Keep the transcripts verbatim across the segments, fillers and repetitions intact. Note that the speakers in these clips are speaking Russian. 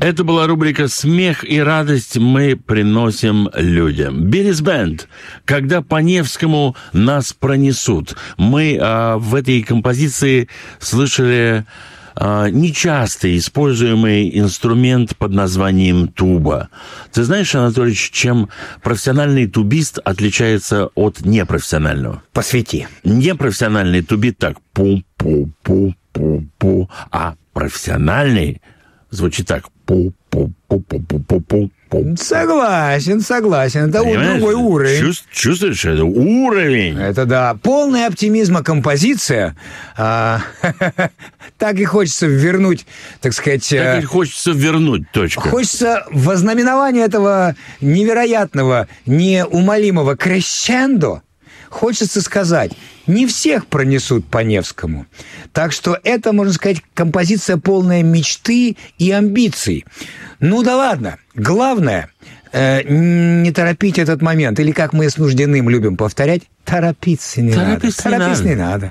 Это была рубрика «Смех и радость мы приносим людям». Биллис Бенд, «Когда по Невскому нас пронесут». Мы а, в этой композиции слышали а, нечасто используемый инструмент под названием туба. Ты знаешь, Анатольевич, чем профессиональный тубист отличается от непрофессионального? Посвяти. Непрофессиональный тубит так пу-пу-пу-пу-пу, а профессиональный звучит так пу-пу-пу-пу-пу-пу. Согласен, согласен. Это Понимаешь? другой уровень. Чувств, чувствуешь, это уровень. Это да. Полный оптимизма композиция. А, так и хочется вернуть, так сказать... Так и хочется вернуть, точка. Хочется в ознаменование этого невероятного, неумолимого крещендо. Хочется сказать, не всех пронесут по Невскому. Так что это, можно сказать, композиция полная мечты и амбиций. Ну да ладно. Главное, э, не торопить этот момент. Или, как мы с Нуждиным любим повторять, торопиться не Торопиться надо. не Торопиться надо. не надо.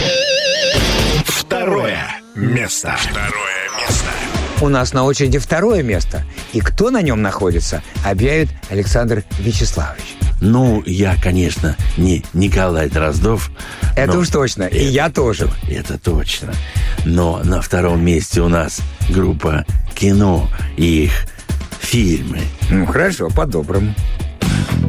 Второе место. Второе место. У нас на очереди второе место. И кто на нем находится, объявит Александр Вячеславович. Ну, я, конечно, не Николай Дроздов. Это но уж точно. И это, я тоже. Это точно. Но на втором месте у нас группа «Кино» и их фильмы. Ну, хорошо, по-доброму.